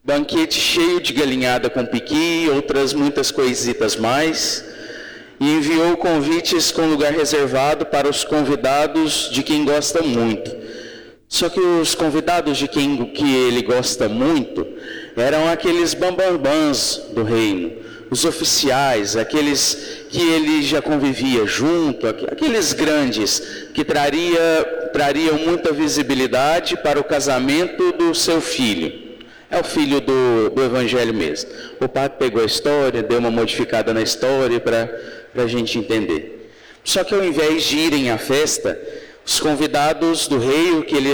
banquete cheio de galinhada com piqui e outras muitas coisitas mais, e enviou convites com lugar reservado para os convidados de quem gosta muito. Só que os convidados de quem que ele gosta muito eram aqueles bambambãs do reino, os oficiais, aqueles que ele já convivia junto, aqueles grandes que trariam muita visibilidade para o casamento do seu filho. É o filho do Evangelho mesmo. O padre pegou a história, deu uma modificada na história para a gente entender. Só que ao invés de irem à festa, os convidados do rei, os que ele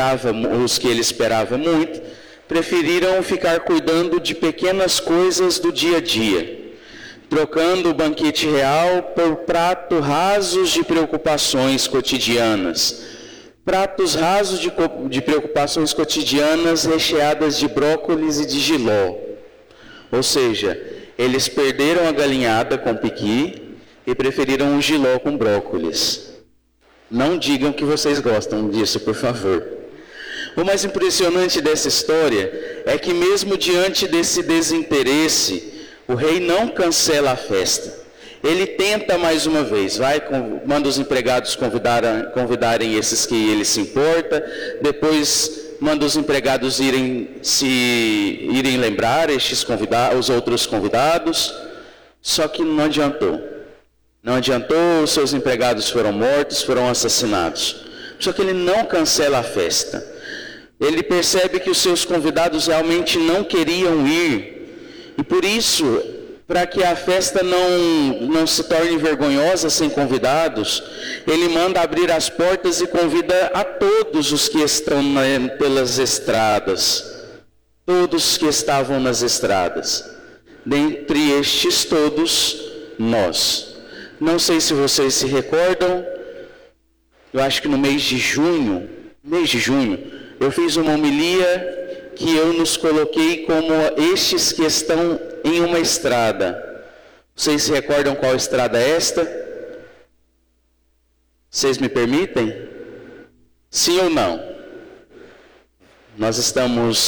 esperava muito, preferiram ficar cuidando de pequenas coisas do dia a dia, trocando o banquete real por pratos rasos de preocupações cotidianas. Pratos rasos de preocupações cotidianas recheadas de brócolis e de jiló. Ou seja, eles perderam a galinhada com piqui e preferiram o jiló com brócolis. Não digam que vocês gostam disso, por favor. O mais impressionante dessa história é que mesmo diante desse desinteresse, o rei não cancela a festa. Ele tenta mais uma vez, manda os empregados convidarem esses que ele se importa, depois manda os empregados irem lembrar os outros convidados, só que não adiantou. Não adiantou, os seus empregados foram mortos, foram assassinados. Só que ele não cancela a festa. Ele percebe que os seus convidados realmente não queriam ir, e por isso, para que a festa não se torne vergonhosa sem convidados, ele manda abrir as portas e convida a todos os que estão pelas estradas. Todos que estavam nas estradas. Dentre estes todos, nós. Não sei se vocês se recordam, eu acho que no mês de junho, eu fiz uma homilia que eu nos coloquei como estes que estão em uma estrada. Vocês se recordam qual estrada é esta? Vocês me permitem? Sim ou não? Nós estamos